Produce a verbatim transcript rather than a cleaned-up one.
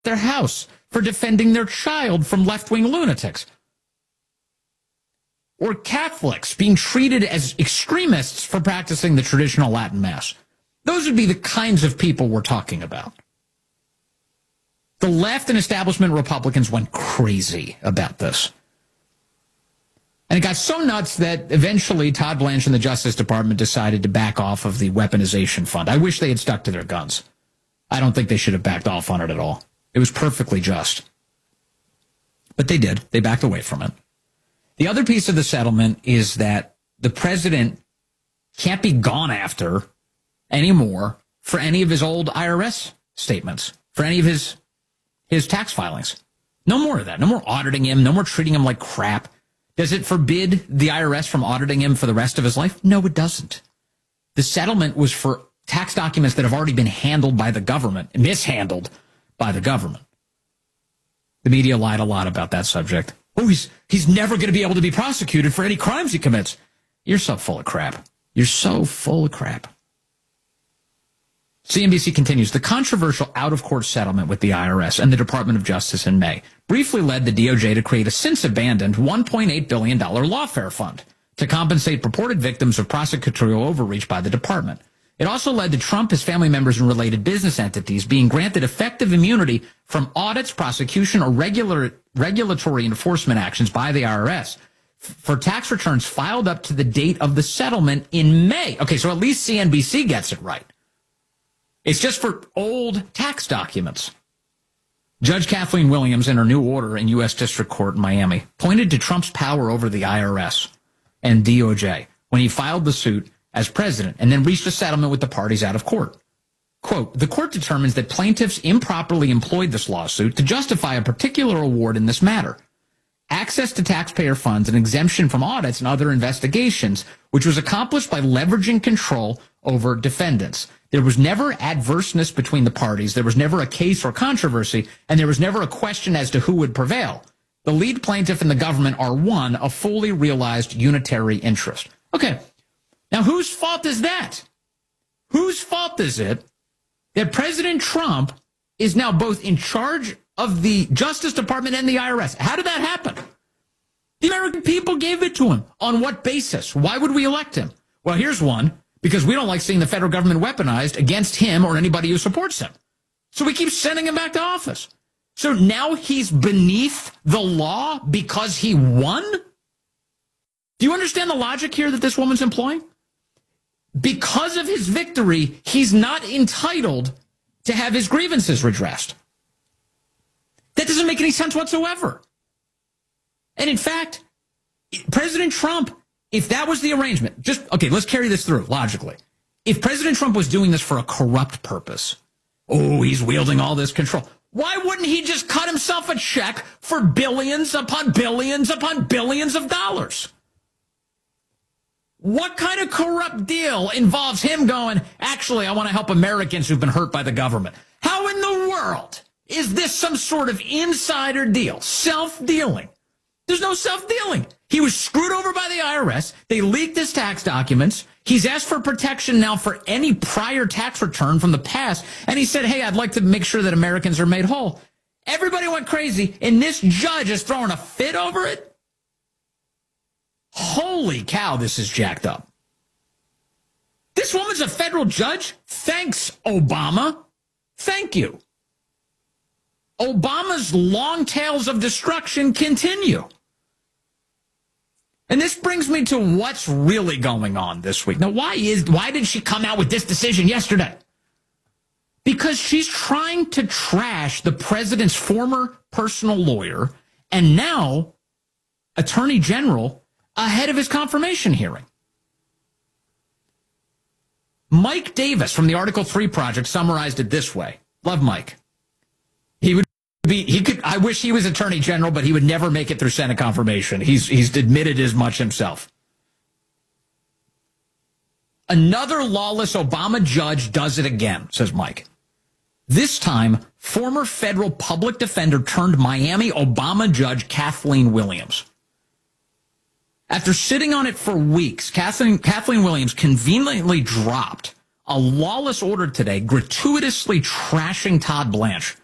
their house for defending their child from left-wing lunatics. Or Catholics being treated as extremists for practicing the traditional Latin Mass. Those would be the kinds of people we're talking about. The left and establishment Republicans went crazy about this. And it got so nuts that eventually Todd Blanche and the Justice Department decided to back off of the weaponization fund. I wish they had stuck to their guns. I don't think they should have backed off on it at all. It was perfectly just. But they did. They backed away from it. The other piece of the settlement is that the president can't be gone after anymore for any of his old I R S statements, for any of his his tax filings. No more of that. No more auditing him. No more treating him like crap. Does it forbid the I R S from auditing him for the rest of his life? No, it doesn't. The settlement was for tax documents that have already been handled by the government, mishandled by the government. The media lied a lot about that subject. Oh, he's, he's never going to be able to be prosecuted for any crimes he commits. You're so full of crap. You're so full of crap. C N B C continues, the controversial out-of-court settlement with the I R S and the Department of Justice in May briefly led the D O J to create a since-abandoned one point eight billion dollars lawfare fund to compensate purported victims of prosecutorial overreach by the department. It also led to Trump, his family members, and related business entities being granted effective immunity from audits, prosecution, or regular regulatory enforcement actions by the I R S for tax returns filed up to the date of the settlement in May. Okay, so at least C N B C gets it right. It's just for old tax documents. Judge Kathleen Williams, in her new order in U S District Court in Miami, pointed to Trump's power over the I R S and D O J when he filed the suit as president and then reached a settlement with the parties out of court. Quote, the court determines that plaintiffs improperly employed this lawsuit to justify a particular award in this matter. Access to taxpayer funds and exemption from audits and other investigations, which was accomplished by leveraging control over defendants. There was never adverseness between the parties. There was never a case or controversy, and there was never a question as to who would prevail. The lead plaintiff and the government are one, a fully realized unitary interest. Okay, now whose fault is that? Whose fault is it that President Trump is now both in charge of the Justice Department and the I R S? How did that happen? The American people gave it to him. On what basis? Why would we elect him? Well, here's one. Because we don't like seeing the federal government weaponized against him or anybody who supports him. So we keep sending him back to office. So now he's beneath the law because he won? Do you understand the logic here that this woman's employing? Because of his victory, he's not entitled to have his grievances redressed. That doesn't make any sense whatsoever. And in fact, President Trump, if that was the arrangement, just, okay, let's carry this through logically. If President Trump was doing this for a corrupt purpose, oh, he's wielding all this control, why wouldn't he just cut himself a check for billions upon billions upon billions of dollars? What kind of corrupt deal involves him going, actually, I want to help Americans who've been hurt by the government? How in the world is this some sort of insider deal, self-dealing? There's no self-dealing. He was screwed over by the I R S. They leaked his tax documents. He's asked for protection now for any prior tax return from the past. And he said, hey, I'd like to make sure that Americans are made whole. Everybody went crazy, and this judge is throwing a fit over it? Holy cow, this is jacked up. This woman's a federal judge? Thanks, Obama. Thank you. Obama's long tails of destruction continue. And this brings me to what's really going on this week. Now, why is why did she come out with this decision yesterday? Because she's trying to trash the president's former personal lawyer and now attorney general ahead of his confirmation hearing. Mike Davis from the Article three Project summarized it this way. Love Mike. He would be, he could, I wish he was attorney general, but he would never make it through Senate confirmation. He's, he's admitted as much himself. Another lawless Obama judge does it again, says Mike. This time, former federal public defender turned Miami Obama judge Kathleen Williams. After sitting on it for weeks, Kathleen, Kathleen Williams conveniently dropped a lawless order today, gratuitously trashing Todd Blanche.